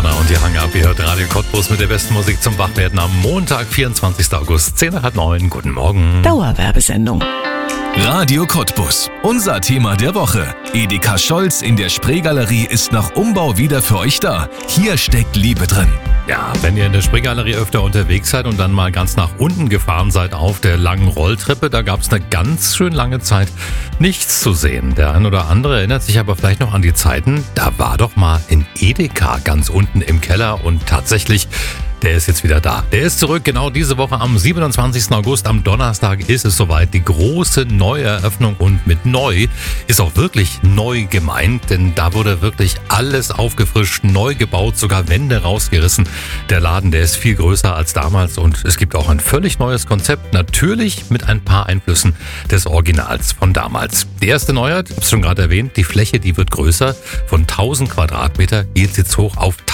Madonna und die Hang-Up. Ihr hört Radio Cottbus mit der besten Musik zum Wachwerden am Montag, 24. August, 10:30. Guten Morgen. Dauerwerbesendung. Radio Cottbus. Unser Thema der Woche. Edeka Scholz in der Spreegalerie ist nach Umbau wieder für euch da. Hier steckt Liebe drin. Ja, wenn ihr in der Spreegalerie öfter unterwegs seid und dann mal ganz nach unten gefahren seid auf der langen Rolltreppe, da gab es eine ganz schön lange Zeit nichts zu sehen. Der ein oder andere erinnert sich aber vielleicht noch an die Zeiten, da war doch mal ein Edeka ganz unten im Keller und tatsächlich, der ist jetzt wieder da. Der ist zurück, genau diese Woche am 27. August, am Donnerstag ist es soweit. Die große Neueröffnung und mit neu ist auch wirklich neu gemeint, denn da wurde wirklich alles aufgefrischt, neu gebaut, sogar Wände rausgerissen. Der Laden, der ist viel größer als damals und es gibt auch ein völlig neues Konzept, natürlich mit ein paar Einflüssen des Originals von damals. Die erste Neuheit, ich habe es schon gerade erwähnt, die Fläche, die wird größer. Von 1000 Quadratmeter geht es jetzt hoch auf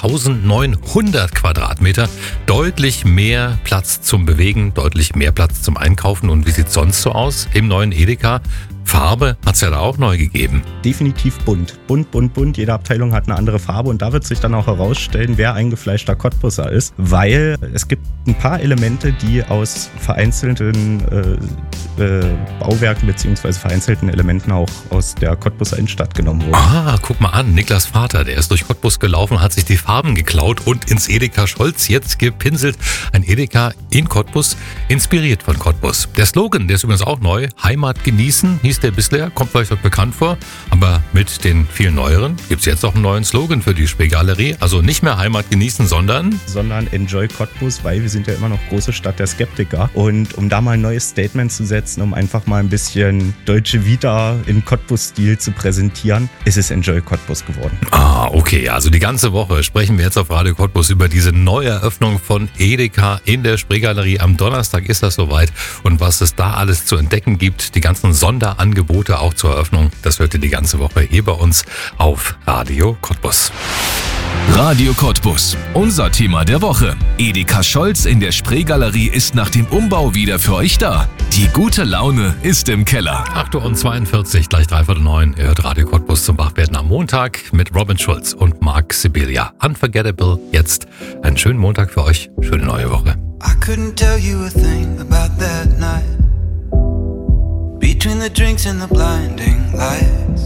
1900 Quadratmeter. Deutlich mehr Platz zum Bewegen, deutlich mehr Platz zum Einkaufen. Und wie sieht es sonst so aus im neuen Edeka? Farbe hat es ja da auch neu gegeben. Definitiv bunt. Bunt. Jede Abteilung hat eine andere Farbe und da wird sich dann auch herausstellen, wer eingefleischter Cottbusser ist, weil es gibt ein paar Elemente, die aus vereinzelten Bauwerken bzw. vereinzelten Elementen auch aus der Cottbusser Innenstadt genommen wurden. Ah, guck mal an, Niklas Vater, der ist durch Cottbus gelaufen, hat sich die Farben geklaut und ins Edeka Scholz jetzt gepinselt. Ein Edeka in Cottbus, inspiriert von Cottbus. Der Slogan, der ist übrigens auch neu, Heimat genießen, hieß der bisher, kommt vielleicht auch bekannt vor, aber mit den vielen neueren gibt es jetzt auch einen neuen Slogan für die Spreegalerie. Also nicht mehr Heimat genießen, sondern Enjoy Cottbus, weil wir sind ja immer noch große Stadt der Skeptiker. Und um da mal ein neues Statement zu setzen, um einfach mal ein bisschen deutsche Vita in Cottbus-Stil zu präsentieren, ist es Enjoy Cottbus geworden. Ah, okay. Also die ganze Woche sprechen wir jetzt auf Radio Cottbus über diese Neueröffnung von Edeka in der Spreegalerie. Am Donnerstag ist das soweit. Und was es da alles zu entdecken gibt, die ganzen Sonderangebote auch zur Eröffnung, das hört ihr die ganze Woche hier bei uns auf Radio Cottbus. Radio Cottbus. Unser Thema der Woche. Edeka Scholz in der Spreegalerie ist nach dem Umbau wieder für euch da. Die gute Laune ist im Keller. 8:42 Uhr, gleich 8:45. Ihr hört Radio Cottbus zum Wachwerden am Montag mit Robin Schulz und Marc Sibilia. Unforgettable. Jetzt einen schönen Montag für euch. Schöne neue Woche. I couldn't tell you a thing about that night. Between the drinks and the blinding lights,